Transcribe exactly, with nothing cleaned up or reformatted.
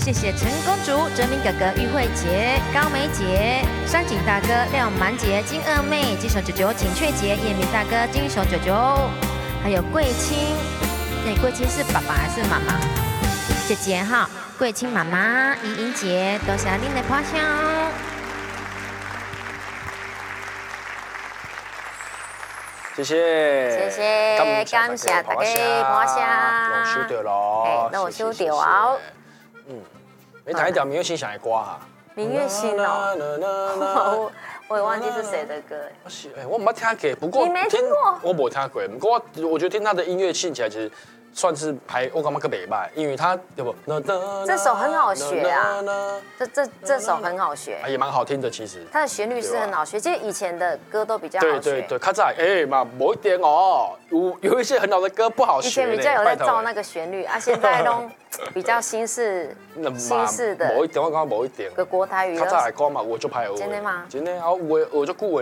谢谢陈公主、哲明哥哥、玉慧姐、高梅姐、山井大哥、廖满姐、金二妹、金手九九、景雀姐、叶明大哥、金手九九，还有桂青。对，桂青是爸爸还是妈妈？姐姐哈，桂青妈妈、怡莹姐，多谢您的花香。 谢谢， 谢谢，感谢大家花香。 我收到咯， 哎，那我收到啊。 嗯，你弹一条明月心想的歌哈。 明月心哦，我也忘记是谁的歌。 我是哎，我没听过，不过你没听过， 我没听过。不过我觉得听他的音乐听起来其实算是还我感觉个北派，因为他对不？ 这首很好学啊，这这这首很好学， 也蛮好听的其实。 它的旋律是很好学，其实以前的歌都比较好学。 对对对，较早哎嘛，某一点哦，有有一些很老的歌不好学。 以前比较有在照那个旋律啊，现在都比较新式新式的。 某一点我讲某一点。 个国台语。 较早来讲嘛，我就拍有。 真的吗？ 真的啊，我我就顾